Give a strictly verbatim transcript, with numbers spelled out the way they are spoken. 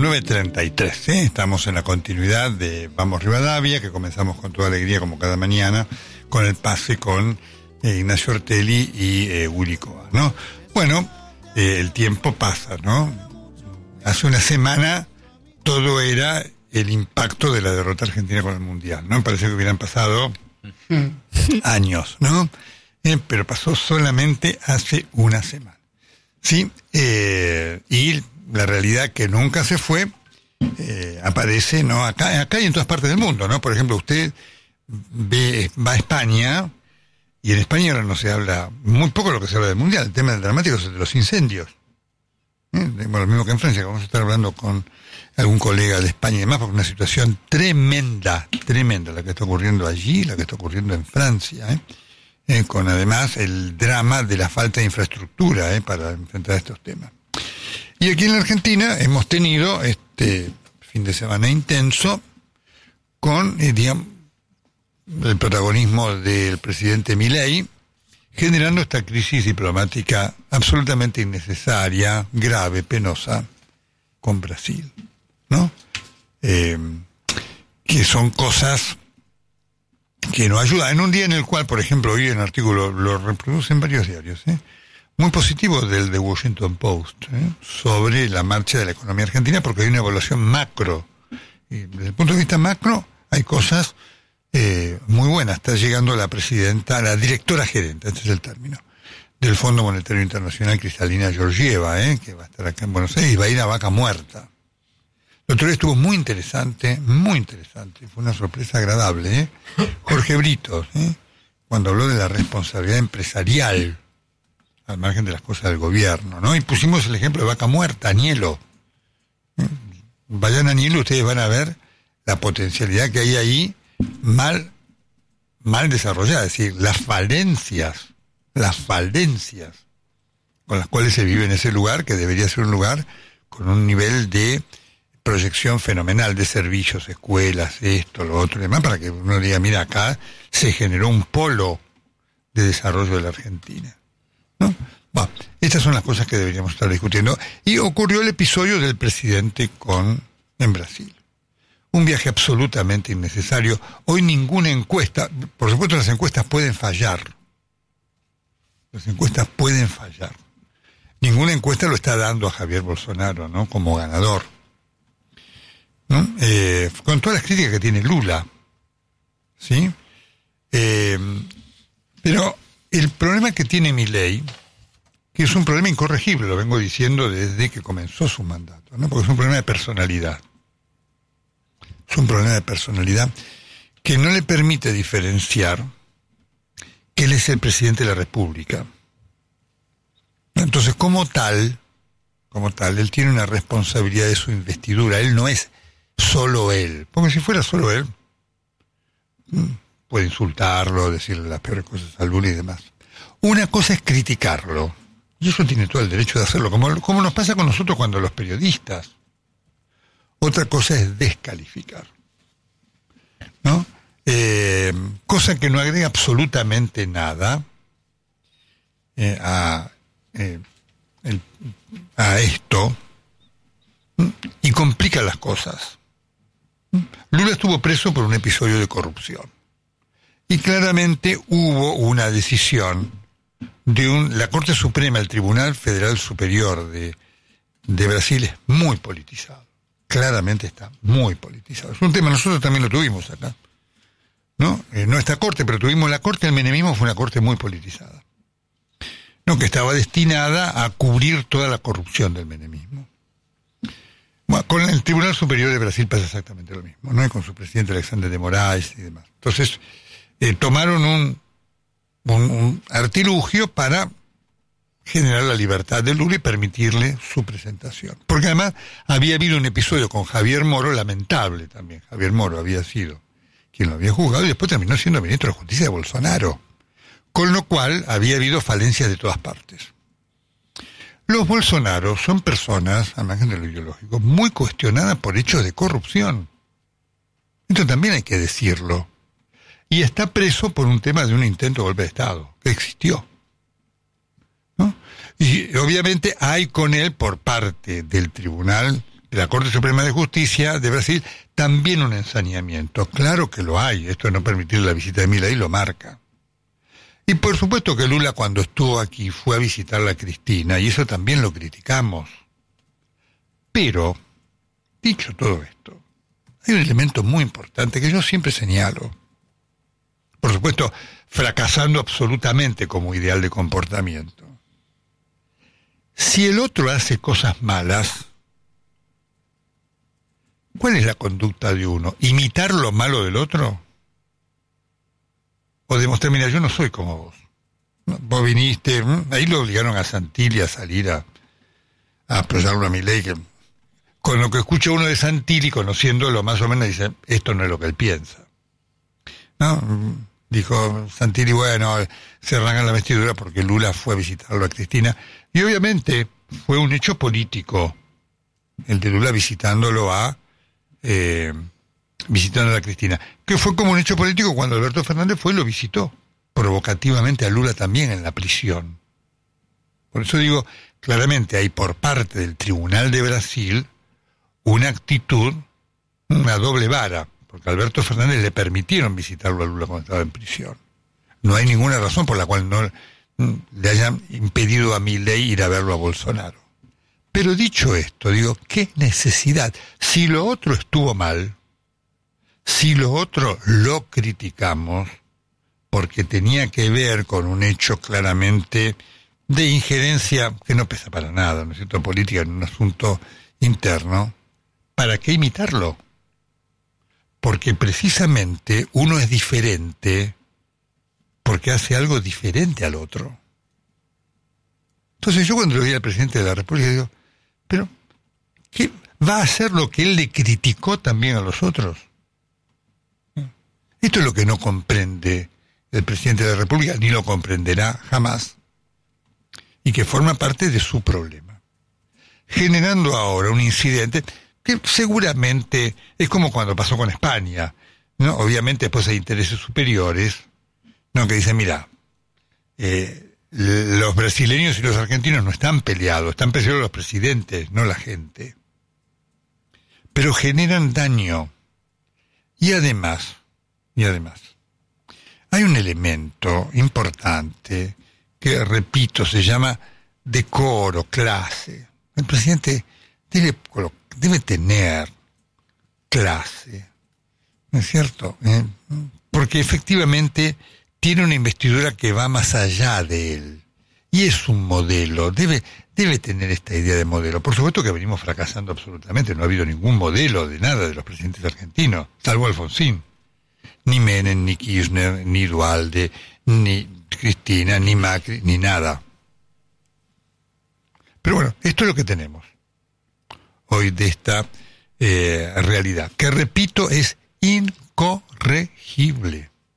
nueve treinta y tres, ¿eh? Estamos en la continuidad de Vamos Rivadavia, que comenzamos con toda alegría como cada mañana, con el pase con eh, Ignacio Ortelli y eh, Willy Coa, ¿no? Bueno, eh, el tiempo pasa, ¿no? Hace una semana todo era el impacto de la derrota argentina con el Mundial, ¿no? Me parece que hubieran pasado años, ¿no? Eh, pero pasó solamente hace una semana, ¿sí? Eh, y la realidad que nunca se fue eh, aparece, ¿no? Acá, acá y en todas partes del mundo, ¿no? Por ejemplo, usted ve, va a España, y en España ahora no se habla, muy poco de lo que se habla del Mundial, el tema del dramático es de los incendios. ¿Eh? Bueno, lo mismo que en Francia, que vamos a estar hablando con algún colega de España y demás, porque es una situación tremenda, tremenda la que está ocurriendo allí, la que está ocurriendo en Francia, ¿eh? Eh, con además el drama de la falta de infraestructura, ¿eh? Para enfrentar estos temas. Y aquí en la Argentina hemos tenido este fin de semana intenso con, eh, digamos, el protagonismo del presidente Milei, generando esta crisis diplomática absolutamente innecesaria, grave, penosa, con Brasil, ¿no? Eh, que son cosas que no ayudan. En un día en el cual, por ejemplo, hoy en un artículo, lo reproducen varios diarios, ¿eh? Muy positivo del The Washington Post, ¿eh? Sobre la marcha de la economía argentina, porque hay una evaluación macro. Y desde el punto de vista macro, hay cosas eh, muy buenas. Está llegando la presidenta, la directora gerente, este es el término, del Fondo Monetario Internacional, Kristalina Georgieva, ¿eh? Que va a estar acá en Buenos Aires y va a ir a vaca muerta. El otro día estuvo muy interesante, muy interesante, fue una sorpresa agradable, ¿eh? Jorge Britos, ¿eh? Cuando habló de la responsabilidad empresarial, al margen de las cosas del gobierno, ¿no? Y pusimos el ejemplo de vaca muerta, Añelo. ¿Eh? Vayan a Añelo, ustedes van a ver la potencialidad que hay ahí mal, mal desarrollada, es decir, las falencias, las falencias con las cuales se vive en ese lugar, que debería ser un lugar con un nivel de proyección fenomenal de servicios, escuelas, esto, lo otro y demás, para que uno diga, mira, acá se generó un polo de desarrollo de la Argentina, ¿no? Bueno, estas son las cosas que deberíamos estar discutiendo. Y ocurrió el episodio del presidente con en Brasil. Un viaje absolutamente innecesario. Hoy ninguna encuesta, por supuesto las encuestas pueden fallar. Las encuestas pueden fallar. Ninguna encuesta lo está dando a Javier Bolsonaro, ¿no? Como ganador, ¿no? Eh, con todas las críticas que tiene Lula, ¿sí? Eh, pero el problema que tiene Milei, que es un problema incorregible, lo vengo diciendo desde que comenzó su mandato, ¿no? Porque es un problema de personalidad. Es un problema de personalidad que no le permite diferenciar que él es el presidente de la República. Entonces, como tal, como tal, él tiene una responsabilidad de su investidura. Él no es solo él, porque si fuera solo él, puede insultarlo, decirle las peores cosas a Lula y demás. Una cosa es criticarlo, y eso tiene todo el derecho de hacerlo, como, como nos pasa con nosotros cuando los periodistas. Otra cosa es descalificar, ¿no? Eh, cosa que no agrega absolutamente nada eh, a, eh, el, a esto, y complica las cosas. Lula estuvo preso por un episodio de corrupción. Y claramente hubo una decisión de un, la Corte Suprema, el Tribunal Federal Superior de, de Brasil es muy politizado. Claramente está muy politizado. Es un tema, nosotros también lo tuvimos acá, ¿no? Eh, no esta Corte, pero tuvimos la Corte del menemismo, fue una Corte muy politizada, ¿no? Que estaba destinada a cubrir toda la corrupción del menemismo. Bueno, con el Tribunal Superior de Brasil pasa exactamente lo mismo, ¿no? Y con su presidente Alexandre de Moraes y demás. Entonces, eh, tomaron un, un, un artilugio para generar la libertad de Lula y permitirle su presentación. Porque además había habido un episodio con Javier Moro lamentable también. Javier Moro había sido quien lo había juzgado y después terminó siendo ministro de Justicia de Bolsonaro. Con lo cual había habido falencias de todas partes. Los Bolsonaro son personas, al margen de lo ideológico, muy cuestionadas por hechos de corrupción. Esto también hay que decirlo. Y está preso por un tema de un intento de golpe de Estado, que existió, ¿no? Y obviamente hay con él, por parte del tribunal de la Corte Suprema de Justicia de Brasil también un ensañamiento. Claro que lo hay, esto de no permitir la visita de Milei lo marca. Y por supuesto que Lula cuando estuvo aquí fue a visitar a Cristina, y eso también lo criticamos. Pero, dicho todo esto, hay un elemento muy importante que yo siempre señalo. Por supuesto, fracasando absolutamente como ideal de comportamiento. Si el otro hace cosas malas, ¿cuál es la conducta de uno? ¿Imitar lo malo del otro? O demostrar, mira, yo no soy como vos. Vos viniste, ahí lo obligaron a Santilli a salir a, a apoyarlo a Milei, que con lo que escucha uno de Santilli, conociéndolo más o menos, dice, esto no es lo que él piensa. ¿No? Dijo Santilli, bueno, se arrancan la vestidura porque Lula fue a visitarlo a Cristina. Y obviamente fue un hecho político, el de Lula visitándolo a... Eh, visitando a la Cristina, que fue como un hecho político cuando Alberto Fernández fue y lo visitó, provocativamente a Lula también en la prisión. Por eso digo, claramente hay por parte del Tribunal de Brasil una actitud, una doble vara, porque a Alberto Fernández le permitieron visitarlo a Lula cuando estaba en prisión. No hay ninguna razón por la cual no le hayan impedido a Milei ir a verlo a Bolsonaro. Pero dicho esto, digo, ¿qué necesidad? Si lo otro estuvo mal, si lo otro lo criticamos, porque tenía que ver con un hecho claramente de injerencia que no pesa para nada, ¿no es cierto?, política en un asunto interno, ¿para qué imitarlo? Porque precisamente uno es diferente porque hace algo diferente al otro. Entonces yo cuando le vi al presidente de la República digo, pero ¿qué va a hacer lo que él le criticó también a los otros? Esto es lo que no comprende el presidente de la República, ni lo comprenderá jamás, y que forma parte de su problema. Generando ahora un incidente que seguramente es como cuando pasó con España, ¿no? Obviamente después hay intereses superiores, ¿no? Que dicen, mira, eh, los brasileños y los argentinos no están peleados, están peleados los presidentes, no la gente. Pero generan daño. Y además, y además, hay un elemento importante que, repito, se llama decoro, clase. El presidente debe, debe tener clase, ¿no es cierto? ¿Eh? Porque efectivamente tiene una investidura que va más allá de él. Y es un modelo, debe, debe tener esta idea de modelo. Por supuesto que venimos fracasando absolutamente, no ha habido ningún modelo de nada de los presidentes argentinos, salvo Alfonsín. Ni Menem, ni Kirchner, ni Duhalde, ni Cristina, ni Macri, ni nada. Pero bueno, esto es lo que tenemos hoy de esta eh, realidad, que repito, es incorregible.